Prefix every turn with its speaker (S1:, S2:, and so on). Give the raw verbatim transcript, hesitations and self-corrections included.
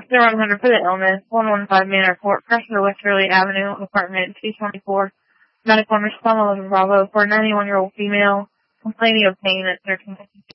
S1: zero one hundred for the illness, one one five Manor Court, Cressler, West Hurley Avenue, apartment two twenty-four, medical response, Bravo, for a ninety-one-year-old female complaining of pain at thirteen